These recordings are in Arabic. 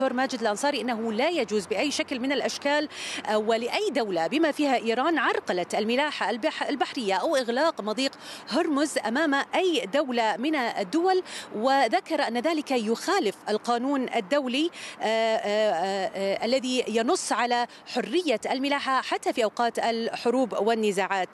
ماجد الأنصاري أنه لا يجوز بأي شكل من الأشكال ولأي دولة بما فيها إيران عرقلة الملاحة البحرية أو إغلاق مضيق هرمز أمام أي دولة من الدول، وذكر أن ذلك يخالف القانون الدولي الذي ينص على حرية الملاحة حتى في أوقات الحروب والنزاعات.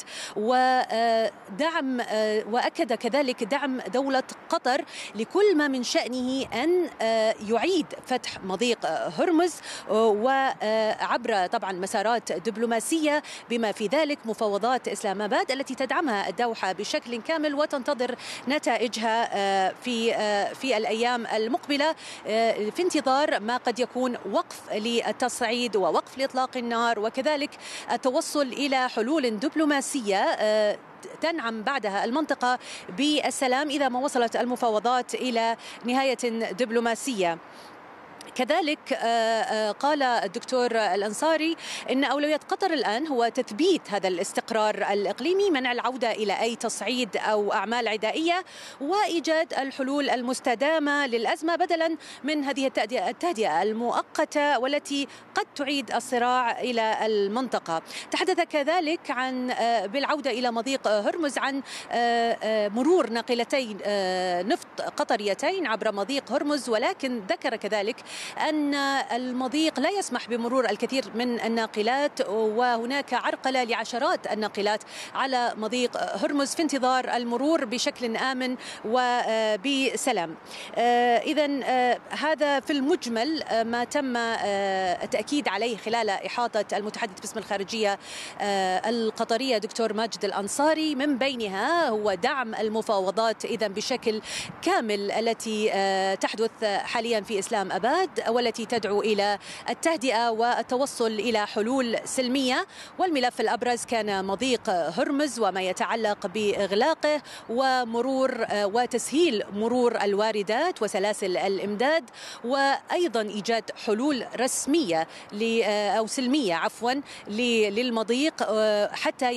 وأكد كذلك دعم دولة قطر لكل ما من شأنه أن يعيد فتح مضيق هرمز وعبر طبعا مسارات دبلوماسية بما في ذلك مفاوضات إسلام آباد التي تدعمها الدوحة بشكل كامل وتنتظر نتائجها في الأيام المقبلة في انتظار ما قد يكون وقف للتصعيد ووقف لإطلاق النار، وكذلك التوصل إلى حلول دبلوماسية تنعم بعدها المنطقة بالسلام إذا ما وصلت المفاوضات إلى نهاية دبلوماسية. كذلك قال الدكتور الأنصاري إن أولوية قطر الآن هو تثبيت هذا الاستقرار الإقليمي، منع العودة إلى أي تصعيد أو أعمال عدائية، وإيجاد الحلول المستدامة للأزمة بدلا من هذه التهدئة المؤقتة والتي قد تعيد الصراع إلى المنطقة. تحدث كذلك عن بالعودة إلى مضيق هرمز عن مرور ناقلتين نفط قطريتين عبر مضيق هرمز، ولكن ذكر كذلك أن المضيق لا يسمح بمرور الكثير من الناقلات، وهناك عرقلة لعشرات الناقلات على مضيق هرمز في انتظار المرور بشكل آمن وبسلام. إذن هذا في المجمل ما تم التأكيد عليه خلال إحاطة المتحدث باسم الخارجية القطرية دكتور ماجد الأنصاري، من بينها هو دعم المفاوضات إذن بشكل كامل التي تحدث حاليا في إسلام آباد والتي تدعو إلى التهدئة والتوصل إلى حلول سلمية. والملف الأبرز كان مضيق هرمز وما يتعلق بإغلاقه ومرور وتسهيل مرور الواردات وسلاسل الإمداد، وأيضا إيجاد حلول رسمية أو سلمية عفوا للمضيق حتى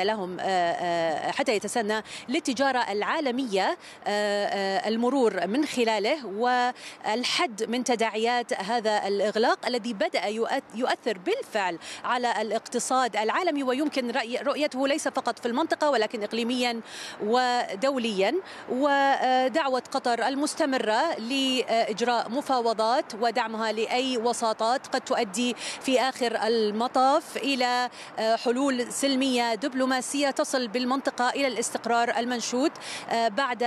يتسنى للتجارة العالمية المرور من خلاله، والحد من تداعيات هذا الإغلاق الذي بدأ يؤثر بالفعل على الاقتصاد العالمي، ويمكن رؤيته ليس فقط في المنطقة ولكن إقليميا ودوليا. ودعوة قطر المستمرة لإجراء مفاوضات ودعمها لأي وساطات قد تؤدي في آخر المطاف إلى حلول سلمية دبلوماسية تصل بالمنطقة إلى الاستقرار المنشود بعد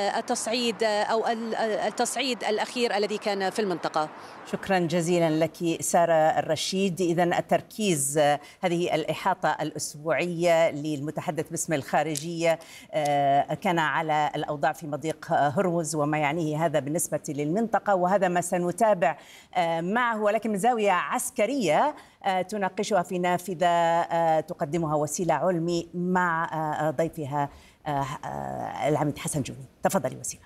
التصعيد الأخير الذي كان في المنطقة. شكرا جزيلا لك سارة الرشيد. إذن التركيز هذه الإحاطة الأسبوعية للمتحدث باسم الخارجية كان على الأوضاع في مضيق هرمز وما يعنيه هذا بالنسبة للمنطقة، وهذا ما سنتابع معه ولكن من زاوية عسكرية تناقشها في نافذة تقدمها وسيلة علمي مع ضيفها العميد حسن جوني. تفضلي وسيلة.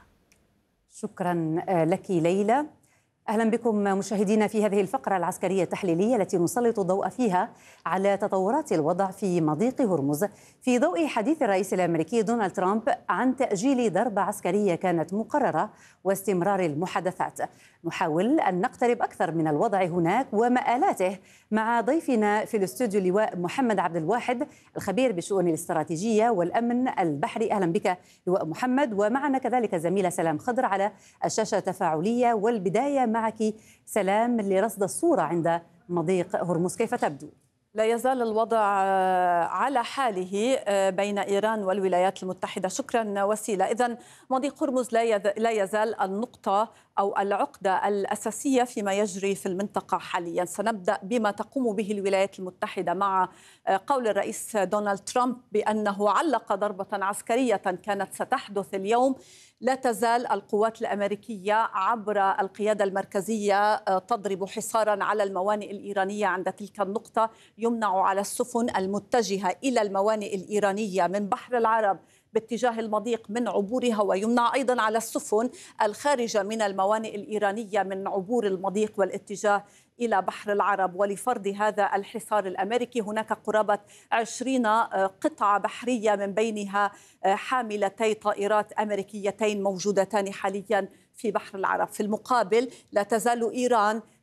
شكرا لك ليلى. أهلا بكم مشاهدينا في هذه الفقرة العسكرية التحليلية التي نسلط الضوء فيها على تطورات الوضع في مضيق هرمز في ضوء حديث الرئيس الأمريكي دونالد ترامب عن تأجيل ضربة عسكرية كانت مقررة واستمرار المحادثات. نحاول أن نقترب أكثر من الوضع هناك ومآلاته مع ضيفنا في الاستوديو اللواء محمد عبد الواحد الخبير بشؤون الاستراتيجية والأمن البحري. أهلا بك لواء محمد. ومعنا كذلك زميلة سلام خضر على الشاشة التفاعلية. والبداية معك سلام لرصد الصورة عند مضيق هرمز، كيف تبدو؟ لا يزال الوضع على حاله بين إيران والولايات المتحدة. شكرا وسيلة. إذن مضيق هرمز لا يزال النقطة أو العقدة الأساسية فيما يجري في المنطقة حاليا. سنبدأ بما تقوم به الولايات المتحدة مع قول الرئيس دونالد ترامب بأنه علق ضربة عسكرية كانت ستحدث اليوم. لا تزال القوات الأمريكية عبر القيادة المركزية تضرب حصارا على الموانئ الإيرانية عند تلك النقطة، يمنع على السفن المتجهة إلى الموانئ الإيرانية من بحر العرب باتجاه المضيق من عبورها، ويمنع أيضا على السفن الخارجة من الموانئ الإيرانية من عبور المضيق والاتجاه إلى بحر العرب. ولفرض هذا الحصار الأمريكي هناك قرابة 20 قطعة بحرية من بينها حاملتي طائرات أمريكيتين موجودتان حاليا في بحر العرب. في المقابل لا تزال إيران